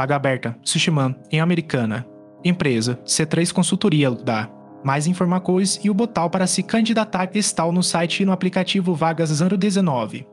Vaga aberta, Sushiman, em Americana. Empresa, C3 Consultoria da. Mais informações e o botão para se candidatar está no site e no aplicativo Vagas 019.